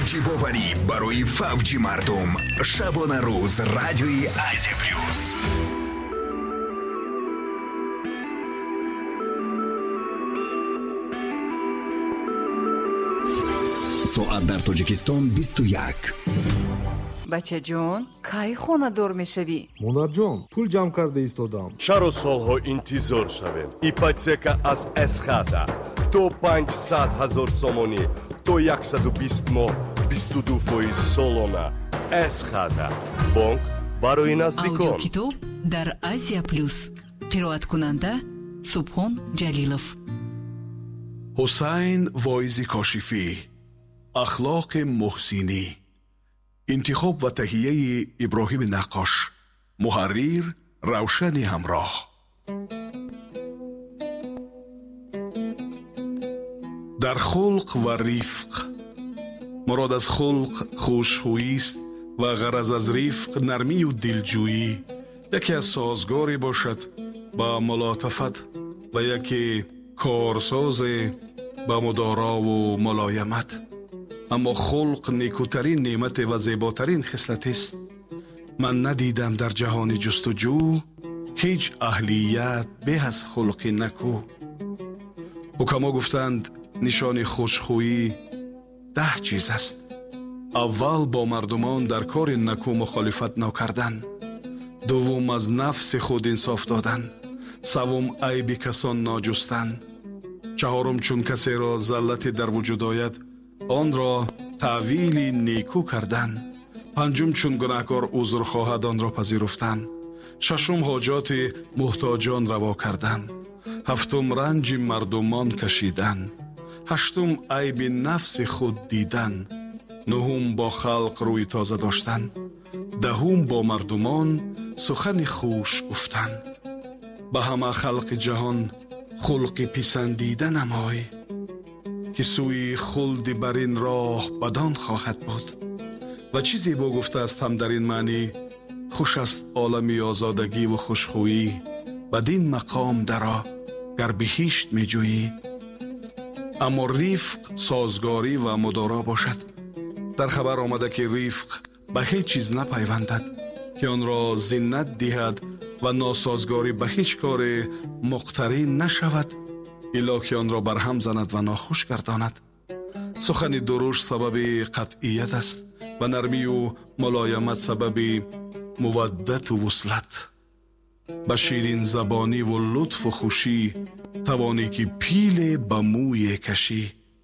фавҷи боварӣ барои фавҷи мардум. шабона рӯз радиои Азия плюс. соат дар тоҷикистон 21. бачаҷон, кай хонадор мешавӣ? монарҷон, пул ҷамъ карда истодам. чаро солҳо интизор шавем? ипотека аз эсхата то 500 000 сомонӣ то 120 моҳ 22% солона. эсхата бонк барои наздикон. аудиокитоб дар Азия плюс. қироаткунанда Субҳон Ҷалилов. ҳусайн воизи кошифӣ. ахлоқи муҳсинӣ. интихоб ва таҳияи иброҳими наққош. муҳаррир равшани ҳамроҳ. дар хулқ ва рифқ. мурод аз хулқ хушхӯист ва ғараз аз рифқ нармию дилҷӯӣ. яке аз созгоре бошад ба мулотафат ва яке корсозе ба мудорову мулоямат. аммо хулқ некутарин неъмате ва зеботарин хислатест. ман надидам дар ҷаҳони ҷустуҷӯ ҳеҷ аҳлият бе аз хулқи накӯ. ҳукамо гуфтанд нишони хушхӯӣ 10 чиз аст. аввал бо мардумон дар кори накӯ мухолифат накардан. дуввум аз нафси худ инсоф додан. саввум айби касон наҷустан. чаҳорум чун касеро заллате дар вуҷуд ояд онро таъвили некӯ кардан. панҷум чун гунаҳкор узр хоҳад онро пазируфтан. шашум ҳоҷоти муҳтоҷон раво кардан. ҳафтум ранҷи мардумон кашидан. ҳаштум айби нафси худ дидан. нуҳум бо халқ рӯи тоза доштан. даҳум бо мардумон сухани хуш гуфтан. ба ҳама халқи ҷаҳон хулқи писандида намой, ки сӯи хулди бар ин роҳ бадон хоҳад буд. ва чӣ зебо гуфтааст ҳам дар ин маънӣ: хуш аст олами озодагиву хушхӯӣ. бадин мақом даро гар биҳишт меҷӯӣ. аммо рифқ созгорӣ ва мудоро бошад. дар хабар омада ки рифқ ба ҳеҷ чиз напайвандад, ки онро зиннат диҳад ва носозгорӣ ба ҳеҷ коре муқтарин нашавад, ило ки онро барҳам занад ва нохуш гардонад. сухани дуруш сабаби қатъият аст ва нармию мулоямат сабаби муваддату вуслат. ба ширин забониву лутфу хушӣ тавонӣ ки пиле ба мӯе кашӣ.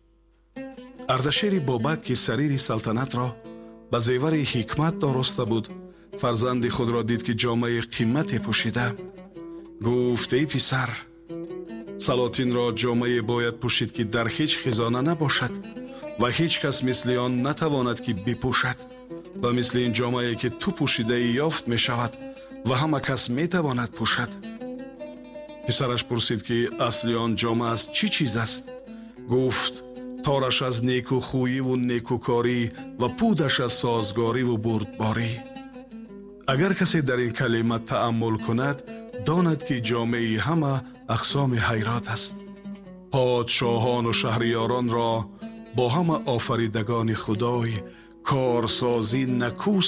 ардашери бобак ки сарири салтанатро ба зевари ҳикмат ороста буд, фарзанди худро дид ки ҷомаи қиммате пӯшида. гуфт: эй писар, салотинро ҷомае бояд пӯшид ки дар ҳеҷ хизона набошад ва ҳеҷ кас мисли он натавонад ки бипӯшад. ва мисли ин ҷомае ки ту пӯшидаӣ ёфт мешавад ва ҳама кас метавонад пӯшад. писараш пурсид ки асли он ҷома аз чӣ чиз аст. гуфт: тораш аз некӯхӯиву некӯкорӣ ва пӯдаш аз созгориву бурдборӣ. агар касе дар ин калима таъаммул кунад, донад ки ҷомеи ҳама ақсоми ҳайрат аст. подшоҳону шаҳриёронро бо ҳама офаридагони худой корсозӣ накӯ